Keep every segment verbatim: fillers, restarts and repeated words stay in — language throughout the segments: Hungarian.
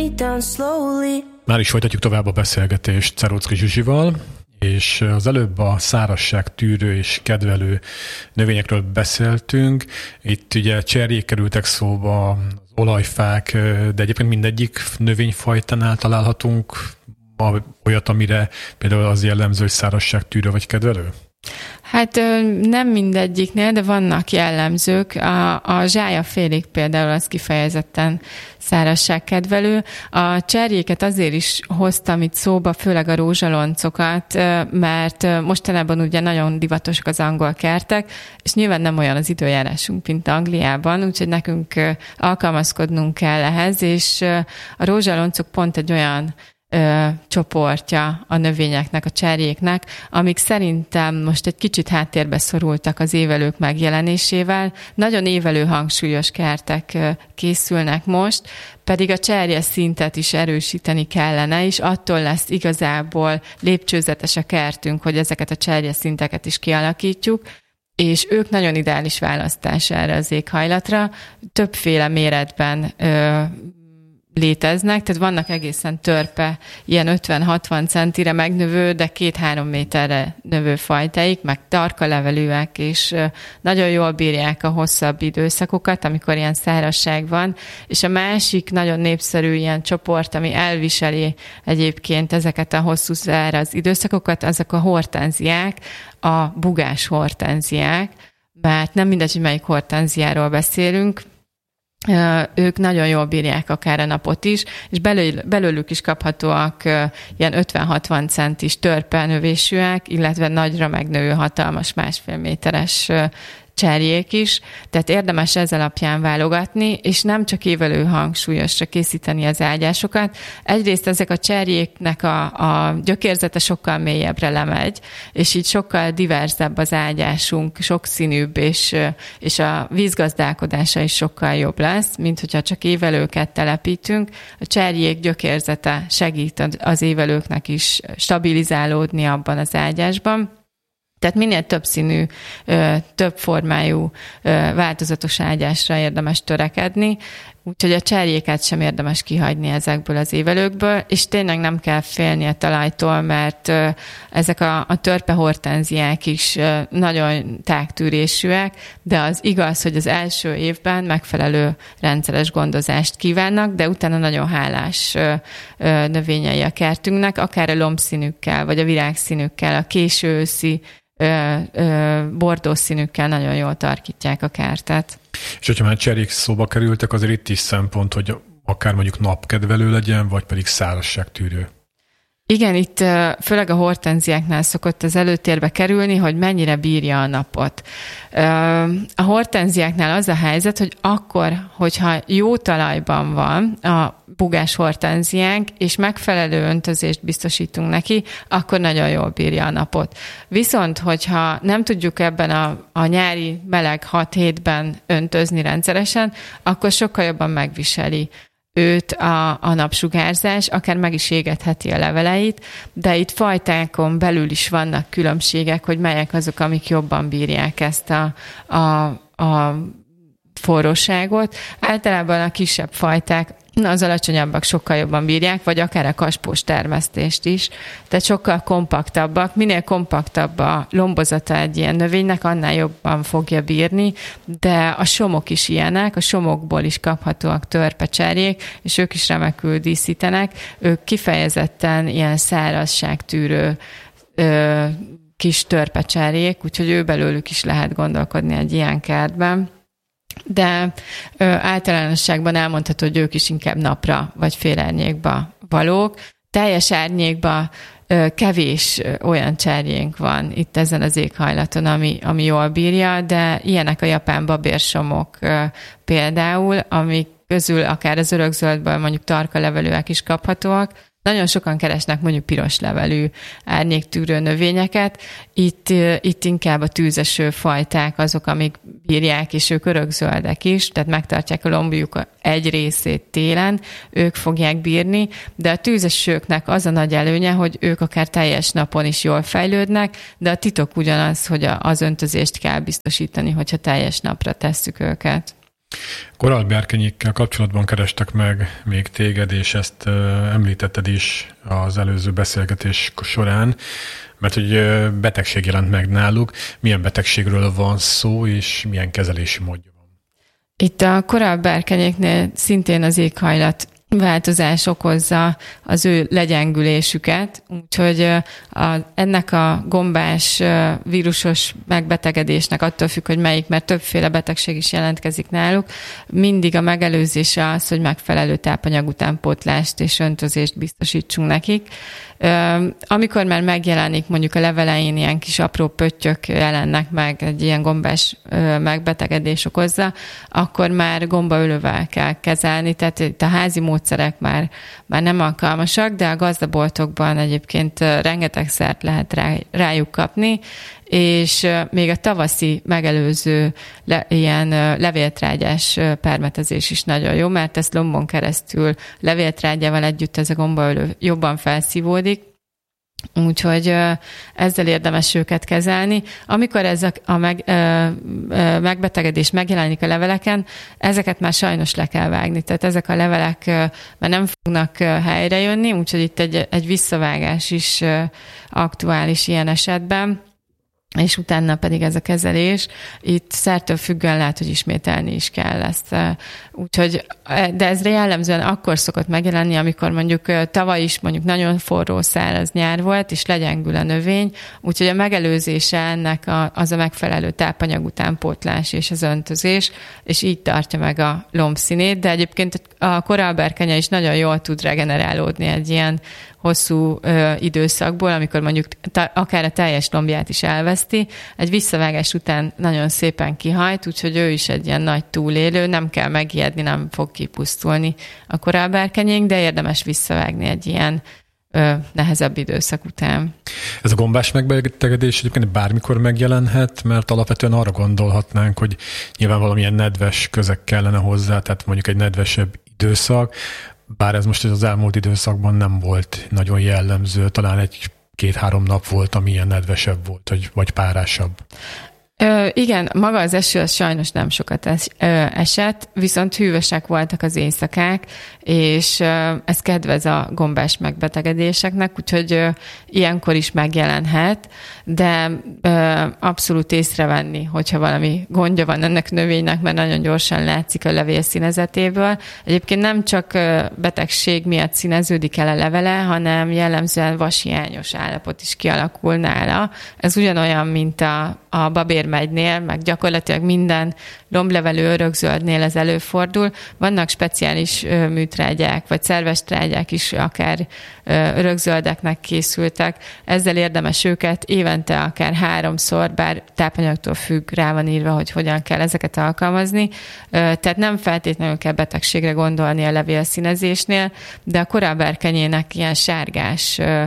Már is folytatjuk tovább a beszélgetést Czarocki Zsuzsival, és az előbb a szárazság tűrő és kedvelő növényekről beszéltünk. Itt ugye cserjék kerültek szóba, az olajfák, de egyébként mindegyik növényfajtánál találhatunk olyat, amire például az jellemző, hogy szárazság tűrő vagy kedvelő? Hát nem mindegyiknél, de vannak jellemzők. A, a zsályafélék például az kifejezetten szárazságkedvelő. A cserjéket azért is hoztam itt szóba, főleg a rózsaloncokat, mert mostanában ugye nagyon divatosak az angol kertek, és nyilván nem olyan az időjárásunk, mint Angliában, úgyhogy nekünk alkalmazkodnunk kell ehhez, és a rózsaloncok pont egy olyan Ö, csoportja a növényeknek, a cserjéknek, amik szerintem most egy kicsit háttérbe szorultak az évelők megjelenésével. Nagyon évelő hangsúlyos kertek ö, készülnek most, pedig a cserje szintet is erősíteni kellene, és attól lesz igazából lépcsőzetes a kertünk, hogy ezeket a cserje szinteket is kialakítjuk, és ők nagyon ideális választás erre az éghajlatra. Többféle méretben ö, léteznek, tehát vannak egészen törpe, ilyen ötven-hatvan centire megnövő, de két-három méterre növő fajtáik, meg tarka levelűek, és nagyon jól bírják a hosszabb időszakokat, amikor ilyen szárazság van, és a másik nagyon népszerű ilyen csoport, ami elviseli egyébként ezeket a hosszú száraz időszakokat, azok a hortenziák, a bugás hortenziák, mert nem mindegy, hogy melyik hortenziáról beszélünk, ők nagyon jól bírják akár a napot is, és belül, belőlük is kaphatóak ilyen ötven-hatvan centis törpenövésűek, illetve nagyra megnövő hatalmas másfél méteres cserjék is, tehát érdemes ez alapján válogatni, és nem csak évelő hangsúlyosra készíteni az ágyásokat. Egyrészt ezek a cserjéknek a, a gyökérzete sokkal mélyebbre lemegy, és így sokkal diverzebb az ágyásunk, sokszínűbb, és, és a vízgazdálkodása is sokkal jobb lesz, mint hogyha csak évelőket telepítünk. A cserjék gyökérzete segít az évelőknek is stabilizálódni abban az ágyásban. Tehát minél többszínű, több formájú, változatos ágyásra érdemes törekedni, úgyhogy a cserjéket sem érdemes kihagyni ezekből az évelőkből, és tényleg nem kell félni a talajtól, mert ezek a, a törpe hortenziák is nagyon tágtűrésűek, de az igaz, hogy az első évben megfelelő rendszeres gondozást kívánnak, de utána nagyon hálás növényei a kertünknek, akár a lombszínükkel, vagy a virágszínükkel, a késő őszi bordós színükkel nagyon jól tarkítják a kertet. És hogyha már cserjék szóba kerültek, azért itt is szempont, hogy akár mondjuk napkedvelő legyen, vagy pedig szárazságtűrő. Igen, itt főleg a hortenziáknál szokott az előtérbe kerülni, hogy mennyire bírja a napot. A hortenziáknál az a helyzet, hogy akkor, hogyha jó talajban van a bugás hortenziánk, és megfelelő öntözést biztosítunk neki, akkor nagyon jól bírja a napot. Viszont, hogyha nem tudjuk ebben a, a nyári meleg hat hétben öntözni rendszeresen, akkor sokkal jobban megviseli őt a, a napsugárzás, akár meg is égetheti a leveleit, de itt fajtákon belül is vannak különbségek, hogy melyek azok, amik jobban bírják ezt a, a, a forróságot. Általában a kisebb fajták, az alacsonyabbak sokkal jobban bírják, vagy akár a kaspós termesztést is. Tehát sokkal kompaktabbak. Minél kompaktabb a lombozata egy ilyen növénynek, annál jobban fogja bírni, de a somok is ilyenek, a somokból is kaphatóak törpecserjék, és ők is remekül díszítenek. Ők kifejezetten ilyen szárazságtűrő ö, kis törpecserjék, úgyhogy ő belőlük is lehet gondolkodni egy ilyen kertben. De ö, általánosságban elmondható, hogy ők is inkább napra vagy félárnyékba valók. Teljes árnyékba ö, kevés ö, olyan cserjénk van itt ezen az éghajlaton, ami, ami jól bírja, de ilyenek a japán babérsomok ö, például, amik közül akár az örökzöldből mondjuk tarka levelőek is kaphatóak. Nagyon sokan keresnek mondjuk piros levelű árnyéktűrő növényeket. Itt, itt inkább a tűzeső fajták azok, amik bírják, és ők örökzöldek is, tehát megtartják a lombjuk egy részét télen, ők fogják bírni, de a tűzesőknek az a nagy előnye, hogy ők akár teljes napon is jól fejlődnek, de a titok ugyanaz, hogy az öntözést kell biztosítani, hogyha teljes napra tesszük őket. Korallberkenyékkel kapcsolatban kerestek meg még téged, és ezt említetted is az előző beszélgetés során, mert hogy betegség jelent meg náluk. Milyen betegségről van szó, és milyen kezelési módja van? Itt a korallberkenyéknél szintén az éghajlat változás okozza az ő legyengülésüket, úgyhogy a, ennek a gombás vírusos megbetegedésnek attól függ, hogy melyik, mert többféle betegség is jelentkezik náluk, mindig a megelőzése az, hogy megfelelő tápanyag utánpótlást és öntözést biztosítsunk nekik. Amikor már megjelenik mondjuk a levelein ilyen kis apró pöttyök jelennek meg, egy ilyen gombás megbetegedés okozza, akkor már gombaölővel kell kezelni, tehát itt a házi módszerek már, már nem alkalmasak, de a gazdaboltokban egyébként rengeteg szert lehet rá, rájuk kapni, és még a tavaszi megelőző le, ilyen levéltrágyás permetezés is nagyon jó, mert ezt lombon keresztül levéltrágyával együtt ez a gombaölő jobban felszívódik, úgyhogy ezzel érdemes őket kezelni. Amikor ez a, a meg, ö, ö, megbetegedés megjelenik a leveleken, ezeket már sajnos le kell vágni. Tehát ezek a levelek ö, már nem fognak ö, helyrejönni, úgyhogy itt egy, egy visszavágás is ö, aktuális ilyen esetben, és utána pedig ez a kezelés. Itt szertől függően lehet, hogy ismételni is kell ezt. Úgyhogy, de ez jellemzően akkor szokott megjelenni, amikor mondjuk tavaly is mondjuk nagyon forró, száraz nyár volt, és legyengül a növény, úgyhogy a megelőzése ennek a, az a megfelelő tápanyag utánpótlás és az öntözés, és így tartja meg a lombszínét, de egyébként a korallberkenye is nagyon jól tud regenerálódni egy ilyen hosszú ö, időszakból, amikor mondjuk ta, akár a teljes lombját is elveszti, egy visszavágás után nagyon szépen kihajt, úgyhogy ő is egy ilyen nagy túlélő, nem kell megijedni, nem fog kipusztulni a korallberkenyénk, de érdemes visszavágni egy ilyen ö, nehezebb időszak után. Ez a gombás megbetegedés egyébként bármikor megjelenhet, mert alapvetően arra gondolhatnánk, hogy nyilván valamilyen nedves közeg kellene hozzá, tehát mondjuk egy nedvesebb időszak, bár ez most az elmúlt időszakban nem volt nagyon jellemző, talán egy-két-három nap volt, ami ilyen nedvesebb volt, vagy, vagy párásabb. Ö, igen, maga az eső az sajnos nem sokat es, ö, esett, viszont hűvösek voltak az éjszakák, és ö, ez kedvez a gombás megbetegedéseknek, úgyhogy ö, ilyenkor is megjelenhet, de ö, abszolút észrevenni, hogyha valami gondja van ennek növénynek, mert nagyon gyorsan látszik a levél színezetéből. Egyébként nem csak ö, betegség miatt színeződik el a levele, hanem jellemzően vashiányos állapot is kialakul nála. Ez ugyanolyan, mint a, a babérmegynél, meg gyakorlatilag minden lomblevelő örökzöldnél ez előfordul. Vannak speciális ö, műtrágyák, vagy szerves trágyák is akár ö, örökzöldeknek készültek. Ezzel érdemes őket évente akár háromszor, bár tápanyagtól függ, rá van írva, hogy hogyan kell ezeket alkalmazni. Ö, tehát nem feltétlenül kell betegségre gondolni a levélszínezésnél, de a korallberkenyének ilyen sárgás ö,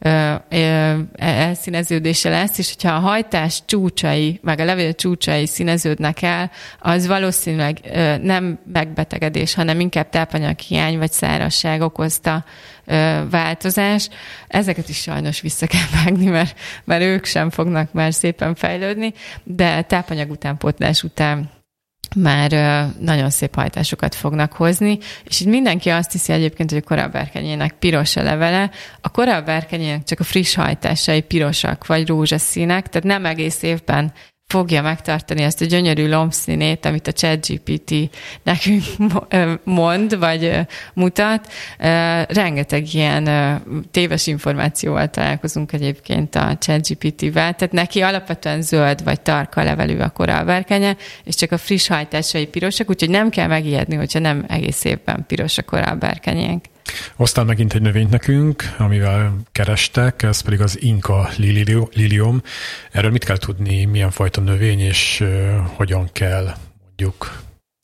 elszíneződése lesz, és hogyha a hajtás csúcsai, meg a levél csúcsai színeződnek el, az valószínűleg nem megbetegedés, hanem inkább tápanyaghiány vagy szárazság okozta változás. Ezeket is sajnos vissza kell vágni, mert, mert ők sem fognak már szépen fejlődni, de tápanyag utánpótlás után már nagyon szép hajtásokat fognak hozni, és itt mindenki azt hiszi egyébként, hogy a korallberkenyének piros a levele. A korallberkenyének csak a friss hajtásai pirosak, vagy rózsaszínek, tehát nem egész évben fogja megtartani ezt a gyönyörű lombszínét, amit a ChatGPT nekünk mond, vagy mutat. Rengeteg ilyen téves információval találkozunk egyébként a ChatGPT-vel, tehát neki alapvetően zöld vagy tarka levelű a korallberkenye, és csak a friss hajtásai pirosak, úgyhogy nem kell megijedni, hogyha nem egész évben piros a korallberkenyénk. Hoztál megint egy növényt nekünk, amivel kerestek, ez pedig az Inca lilium. Erről mit kell tudni, milyen fajta növény, és uh, hogyan kell mondjuk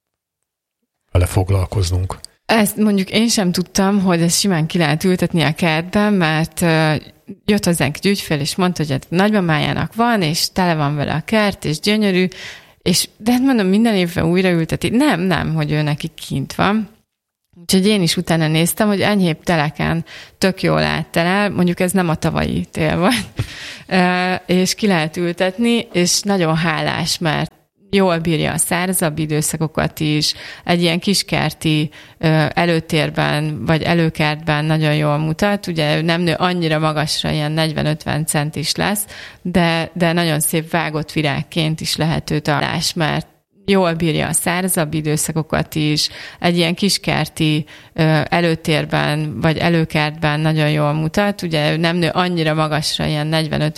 vele foglalkoznunk? Ezt mondjuk én sem tudtam, hogy ezt simán ki lehet ültetni a kertben, mert uh, jött hozzánk egy ügyfél, és mondta, hogy nagymamájának van, és tele van vele a kert, és gyönyörű, és de hát mondom, minden évben újraülteti. Nem, nem, hogy ő neki kint van. Úgyhogy én is utána néztem, hogy enyhébb teleken tök jól láttel el, mondjuk ez nem a tavalyi tél volt, és ki lehet ültetni, és nagyon hálás, mert jól bírja a szárazabb időszakokat is, egy ilyen kiskerti előtérben vagy előkertben nagyon jól mutat. Ugye nem nő annyira magasra, ilyen negyven-ötven centis lesz, de, de nagyon szép vágott virágként is lehet őt találni, mert jól bírja a szárazabb időszakokat is, egy ilyen kiskerti előtérben vagy előkertben nagyon jól mutat. Ugye nem nő annyira magasra, ilyen negyven-ötven